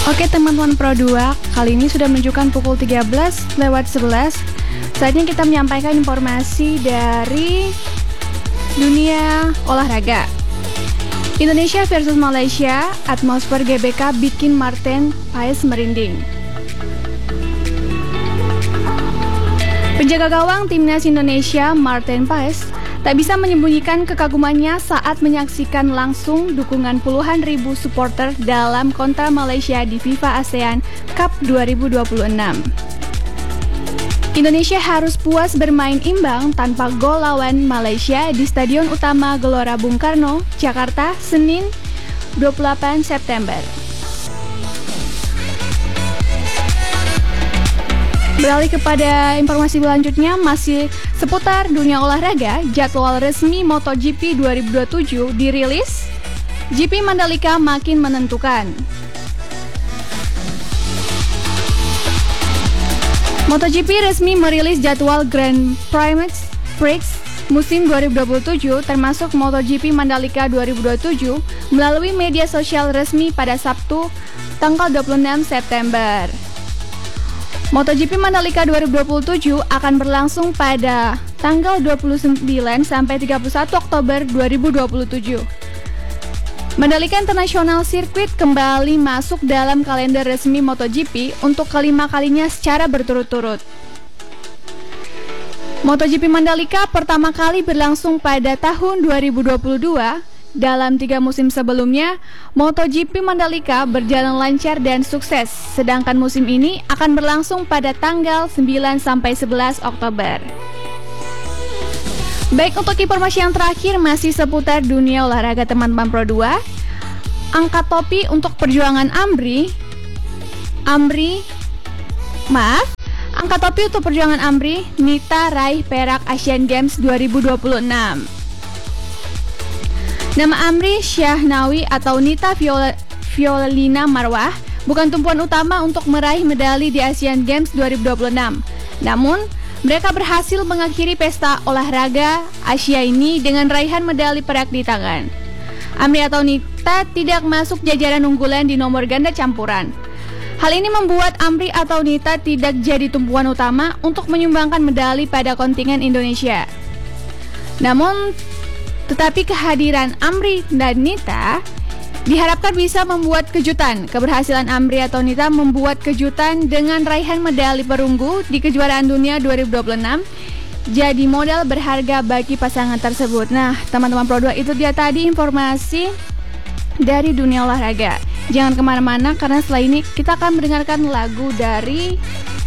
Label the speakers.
Speaker 1: Oke teman-teman Pro 2, kali ini sudah menunjukkan pukul 13:11. Saatnya kita menyampaikan informasi dari dunia olahraga. Indonesia versus Malaysia, atmosfer GBK bikin Martin Paes merinding. Penjaga gawang timnas Indonesia, Martin Paes, tak bisa menyembunyikan kekagumannya saat menyaksikan langsung dukungan puluhan ribu supporter dalam kontra Malaysia di FIFA ASEAN Cup 2026. Indonesia harus puas bermain imbang tanpa gol lawan Malaysia di Stadion Utama Gelora Bung Karno, Jakarta, Senin 28 September. Beralih kepada informasi selanjutnya, masih seputar dunia olahraga, jadwal resmi MotoGP 2027 dirilis. GP Mandalika makin menentukan. MotoGP resmi merilis jadwal Grand Prix musim 2027 termasuk MotoGP Mandalika 2027 melalui media sosial resmi pada Sabtu tanggal 26 September. MotoGP Mandalika 2027 akan berlangsung pada tanggal 29 sampai 31 Oktober 2027. Mandalika International Circuit kembali masuk dalam kalender resmi MotoGP untuk kelima kalinya secara berturut-turut. MotoGP Mandalika pertama kali berlangsung pada tahun 2022. Dalam 3 musim sebelumnya, MotoGP Mandalika berjalan lancar dan sukses, sedangkan musim ini akan berlangsung pada tanggal 9 sampai 11 Oktober. Baik, untuk informasi yang terakhir masih seputar dunia olahraga teman-teman Pro 2. Angkat topi untuk perjuangan Angkat topi untuk perjuangan Amri, Nita raih perak Asian Games 2026. Nama Amri Syahnawi atau Nita Violina Marwah bukan tumpuan utama untuk meraih medali di Asian Games 2026. Namun, mereka berhasil mengakhiri pesta olahraga Asia ini dengan raihan medali perak di tangan. Amri atau Nita tidak masuk jajaran unggulan di nomor ganda campuran. Hal ini membuat Amri atau Nita tidak jadi tumpuan utama untuk menyumbangkan medali pada kontingen Indonesia. Namun, tetapi kehadiran Amri dan Nita diharapkan bisa membuat kejutan. Keberhasilan Amri atau Nita membuat kejutan dengan raihan medali perunggu di kejuaraan dunia 2026 jadi modal berharga bagi pasangan tersebut. Nah, teman-teman Pro 2, itu dia tadi informasi dari dunia olahraga. Jangan kemana-mana karena setelah ini kita akan mendengarkan lagu dari